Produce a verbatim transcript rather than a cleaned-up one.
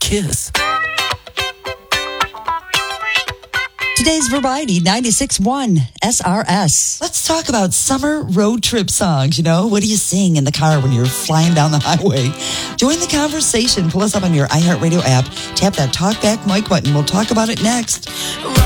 Kiss. Today's Variety ninety-six point one S R S. Let's talk about summer road trip songs. You know, what do you sing in the car when you're flying down the highway? Join the conversation. Pull us up on your iHeartRadio app. Tap that talkback mic button. We'll talk about it next.